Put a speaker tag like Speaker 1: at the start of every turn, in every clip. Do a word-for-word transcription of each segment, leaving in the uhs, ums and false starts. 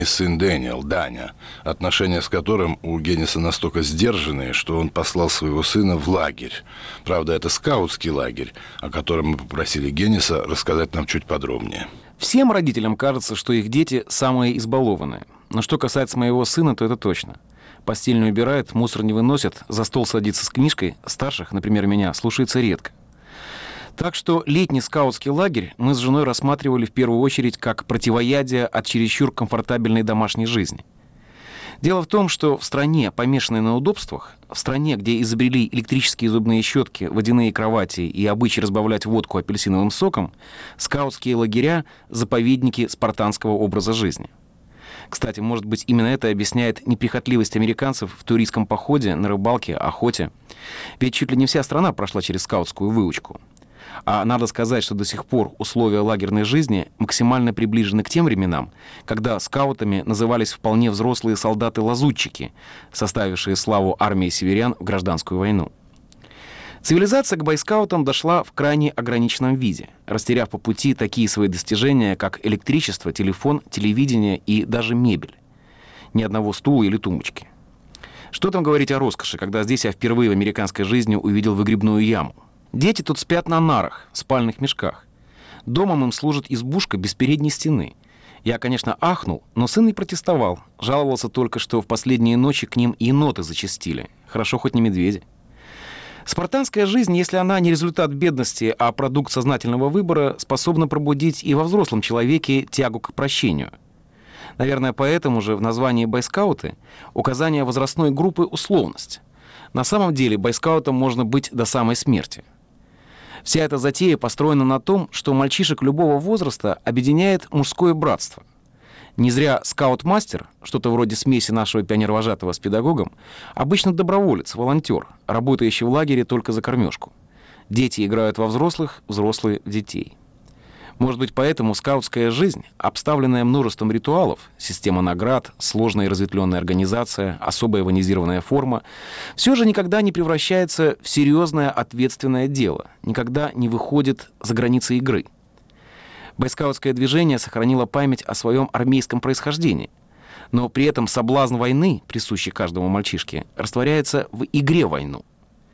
Speaker 1: И сын Дэниел, Даня, отношения с которым у Генниса настолько сдержанные, что он послал своего сына в лагерь. Правда, это скаутский лагерь, о котором мы попросили Генниса рассказать нам чуть подробнее.
Speaker 2: Всем родителям кажется, что их дети самые избалованные. Но что касается моего сына, то это точно. Постель не убирает, мусор не выносит, за стол садится с книжкой, старших, например, меня, слушается редко. Так что летний скаутский лагерь мы с женой рассматривали в первую очередь как противоядие от чересчур комфортабельной домашней жизни. Дело в том, что в стране, помешанной на удобствах, в стране, где изобрели электрические зубные щетки, водяные кровати и обычай разбавлять водку апельсиновым соком, скаутские лагеря – заповедники спартанского образа жизни. Кстати, может быть, именно это объясняет неприхотливость американцев в туристском походе, на рыбалке, охоте. Ведь чуть ли не вся страна прошла через скаутскую выучку. А надо сказать, что до сих пор условия лагерной жизни максимально приближены к тем временам, когда скаутами назывались вполне взрослые солдаты-лазутчики, составившие славу армии северян в гражданскую войну. Цивилизация к бойскаутам дошла в крайне ограниченном виде, растеряв по пути такие свои достижения, как электричество, телефон, телевидение и даже мебель. Ни одного стула или тумбочки. Что там говорить о роскоши, когда здесь я впервые в американской жизни увидел выгребную яму. Дети тут спят на нарах, в спальных мешках. Домом им служит избушка без передней стены. Я, конечно, ахнул, но сын не протестовал. Жаловался только, что в последние ночи к ним еноты зачастили. Хорошо, хоть не медведи. Спартанская жизнь, если она не результат бедности, а продукт сознательного выбора, способна пробудить и во взрослом человеке тягу к прощению. Наверное, поэтому же в названии «бойскауты» указание возрастной группы условность. На самом деле бойскаутом можно быть до самой смерти. Вся эта затея построена на том, что мальчишек любого возраста объединяет мужское братство. Не зря скаут-мастер, что-то вроде смеси нашего пионервожатого с педагогом, обычно доброволец, волонтер, работающий в лагере только за кормежку. Дети играют во взрослых, взрослые в детей. Может быть, поэтому скаутская жизнь, обставленная множеством ритуалов, система наград, сложная и разветвленная организация, особая военизированная форма, все же никогда не превращается в серьезное ответственное дело, никогда не выходит за границы игры. Бойскаутское движение сохранило память о своем армейском происхождении, но при этом соблазн войны, присущий каждому мальчишке, растворяется в игре в войну.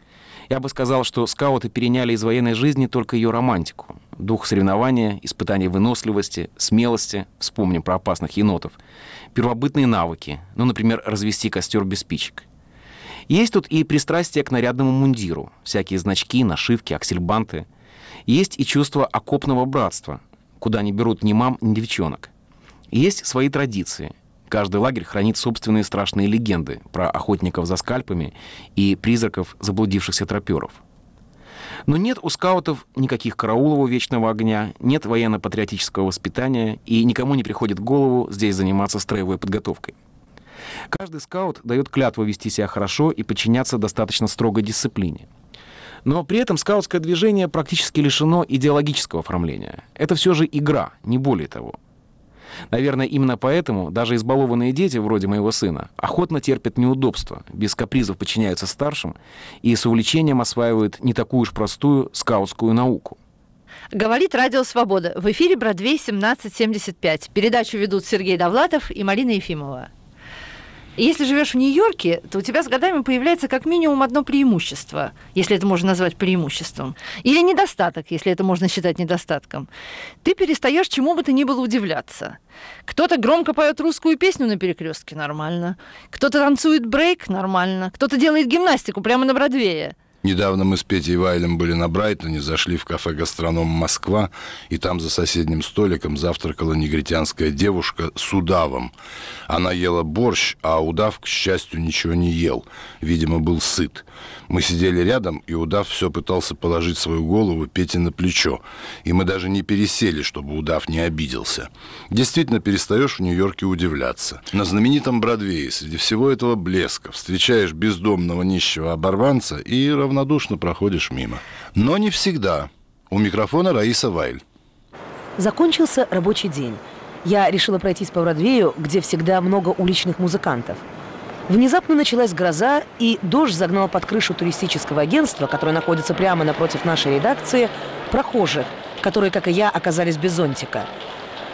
Speaker 2: Я бы сказал, что скауты переняли из военной жизни только ее романтику. Дух соревнования, испытания выносливости, смелости, вспомним про опасных енотов, первобытные навыки, ну, например, развести костер без спичек. Есть тут и пристрастие к нарядному мундиру, всякие значки, нашивки, аксельбанты. Есть и чувство окопного братства, куда не берут ни мам, ни девчонок. Есть свои традиции. Каждый лагерь хранит собственные страшные легенды про охотников за скальпами и призраков заблудившихся троперов. Но нет у скаутов никаких караулов у вечного огня, нет военно-патриотического воспитания, и никому не приходит в голову здесь заниматься строевой подготовкой. Каждый скаут дает клятву вести себя хорошо и подчиняться достаточно строгой дисциплине. Но при этом скаутское движение практически лишено идеологического оформления. Это все же игра, не более того. Наверное, именно поэтому даже избалованные дети, вроде моего сына, охотно терпят неудобства, без капризов подчиняются старшим и с увлечением осваивают не такую уж простую скаутскую науку.
Speaker 3: Говорит Радио Свобода. В эфире Бродвей семнадцать семьдесят пять. Передачу ведут Сергей Довлатов и Марина Ефимова. И если живешь в Нью-Йорке, то у тебя с годами появляется как минимум одно преимущество, если это можно назвать преимуществом, или недостаток, если это можно считать недостатком. Ты перестаешь чему бы то ни было удивляться. Кто-то громко поет русскую песню на перекрестке — нормально. Кто-то танцует брейк — нормально. Кто-то делает гимнастику прямо на Бродвее.
Speaker 1: Недавно мы с Петей Вайлем были на Брайтоне, зашли в кафе «Гастроном Москва», и там за соседним столиком завтракала негритянская девушка с удавом. Она ела борщ, а удав, к счастью, ничего не ел. Видимо, был сыт. Мы сидели рядом, и удав все пытался положить свою голову Пете на плечо. И мы даже не пересели, чтобы удав не обиделся. Действительно, перестаешь в Нью-Йорке удивляться. На знаменитом Бродвее среди всего этого блеска встречаешь бездомного нищего оборванца и равнодушно проходишь мимо. Но не всегда. У микрофона Раиса Вайль.
Speaker 4: Закончился рабочий день. Я решила пройтись по Бродвею, где всегда много уличных музыкантов. Внезапно началась гроза, и дождь загнал под крышу туристического агентства, которое находится прямо напротив нашей редакции, прохожих, которые, как и я, оказались без зонтика.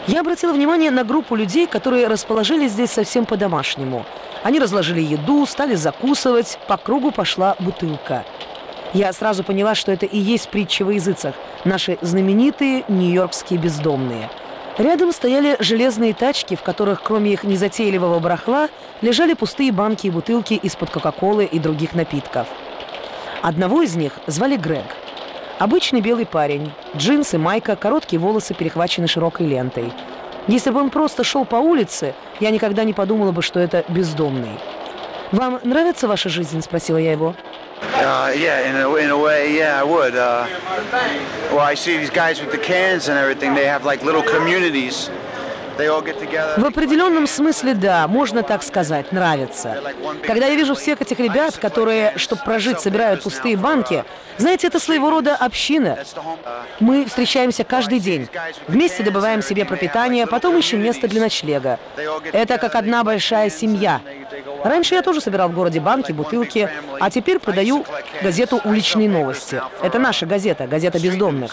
Speaker 4: Я обратила внимание на группу людей, которые расположились здесь совсем по-домашнему. Они разложили еду, стали закусывать, по кругу пошла бутылка. Я сразу поняла, что это и есть притча во языцах, наши знаменитые нью-йоркские бездомные. Рядом стояли железные тачки, в которых, кроме их незатейливого барахла, лежали пустые банки и бутылки из-под кока-колы и других напитков. Одного из них звали Грег. Обычный белый парень, джинсы, майка, короткие волосы перехвачены широкой лентой. Если бы он просто шел по улице, я никогда не подумала бы, что это бездомный. «Вам нравится ваша жизнь?» – спросила я его.
Speaker 5: Uh, yeah, in a, in a way, yeah, I would. Uh, well, I see these guys with the cans and everything. They have like little communities. They all get together.
Speaker 4: В определенном смысле, да, можно так сказать, нравится. Когда я вижу всех этих ребят, которые, чтобы прожить, собирают пустые банки, знаете, это своего рода община. Мы встречаемся каждый день. Вместе добываем себе пропитание, потом ищем место для ночлега. Это как одна большая семья. Раньше я тоже собирал в городе банки, бутылки, а теперь продаю газету «Уличные новости». Это наша газета, газета бездомных.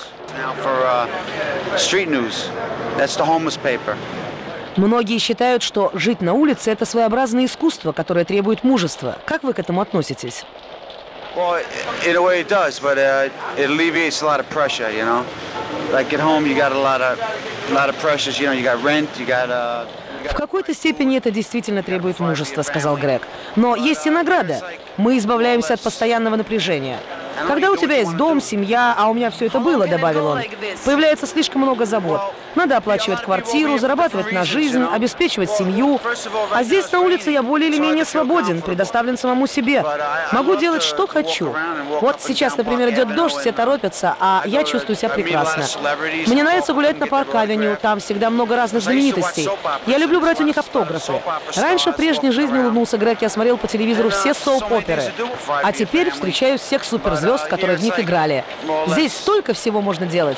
Speaker 4: Многие считают, что жить на улице – это своеобразное искусство, которое требует мужества. Как вы к этому относитесь?
Speaker 5: Well, in a way it does, but uh, it alleviates a lot of pressure, you know. Like at home, you got a lot of, a lot of pressures, you know. You got rent, you got. Uh,
Speaker 4: В какой-то степени это действительно требует мужества, сказал Грег. Но есть и награда. Мы избавляемся от постоянного напряжения. Когда у тебя есть дом, семья, а у меня все это было, добавил он, появляется слишком много забот. Надо оплачивать квартиру, зарабатывать на жизнь, обеспечивать семью. А здесь на улице я более или менее свободен, предоставлен самому себе. Могу делать, что хочу. Вот сейчас, например, идет дождь, все торопятся, а я чувствую себя прекрасно. Мне нравится гулять на Парк-авеню, там всегда много разных знаменитостей. Я люблю брать у них автографы. Раньше, в прежней жизни, улыбнулся Грег, я смотрел по телевизору все соуп-оперы. А теперь встречаю всех суперзвезд, которые в них играли. Здесь столько всего можно делать.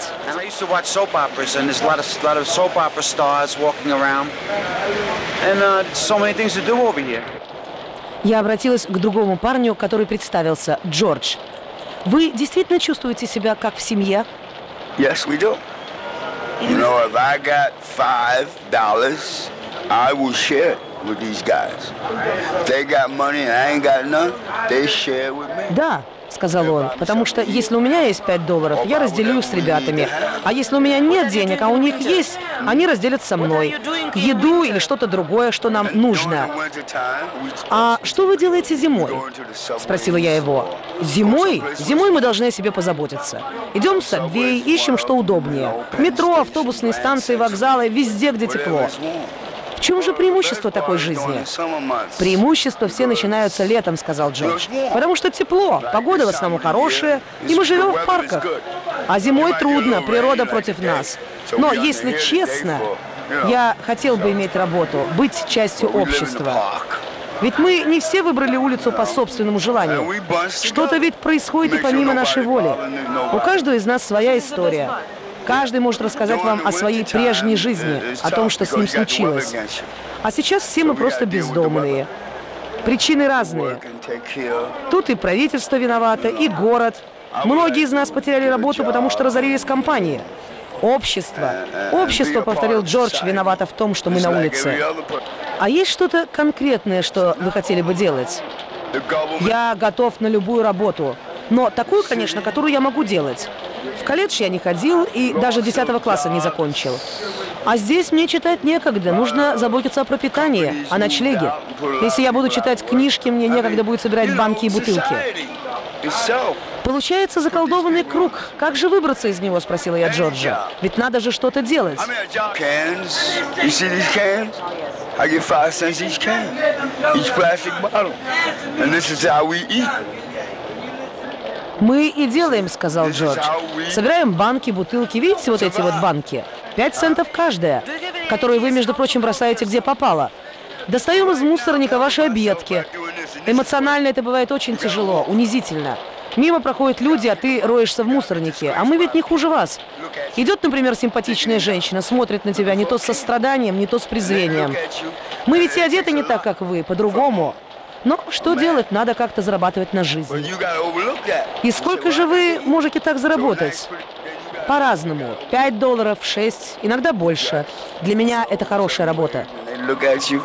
Speaker 4: Я обратилась к другому парню, который представился, Джордж. Вы действительно чувствуете себя как в семье?
Speaker 6: Yes, we do. You know, if I got five dollars, I will share it with these guys. If they got money and I ain't got none, they share with me.
Speaker 4: Да, сказал он, потому что если у меня есть пять долларов, я разделю с ребятами. А если у меня нет денег, а у них есть, они разделят со мной. Еду или что-то другое, что нам нужно. А что вы делаете зимой? Спросила я его. Зимой? Зимой мы должны о себе позаботиться. Идем в Сабвей, ищем, что удобнее. Метро, автобусные станции, вокзалы, везде, где тепло. В чем же преимущество такой жизни? Преимущества все начинаются летом, сказал Джордж. Потому что тепло, погода в основном хорошая, и мы живем в парках. А зимой трудно, природа против нас. Но, если честно, я хотел бы иметь работу, быть частью общества. Ведь мы не все выбрали улицу по собственному желанию. Что-то ведь происходит и помимо нашей воли. У каждого из нас своя история. Каждый может рассказать вам о своей прежней жизни, о том, что с ним случилось. А сейчас все мы просто бездомные. Причины разные. Тут и правительство виновато, и город. Многие из нас потеряли работу, потому что разорились компании. Общество. Общество, повторил Джордж, виновато в том, что мы на улице. А есть что-то конкретное, что вы хотели бы делать? Я готов на любую работу. Но такую, конечно, которую я могу делать. В колледж я не ходил и даже десятого класса не закончил. А здесь мне читать некогда. Нужно заботиться о пропитании, о ночлеге. Если я буду читать книжки, мне некогда будет собирать банки и бутылки. Получается заколдованный круг. Как же выбраться из него, спросила я Джорджа. Ведь надо же что-то делать. Мы и делаем, сказал Джордж. Собираем банки, бутылки. Видите вот эти вот банки? Пять центов каждая, которые вы, между прочим, бросаете где попало. Достаем из мусорника ваши объедки. Эмоционально это бывает очень тяжело, унизительно. Мимо проходят люди, а ты роешься в мусорнике. А мы ведь не хуже вас. Идет, например, симпатичная женщина, смотрит на тебя не то с состраданием, не то с презрением. Мы ведь и одеты не так, как вы, по-другому. Но что делать? Надо как-то зарабатывать на жизнь. И сколько же вы можете так заработать? По-разному. пять долларов, шесть, иногда больше. Для меня это хорошая работа.
Speaker 6: They look at you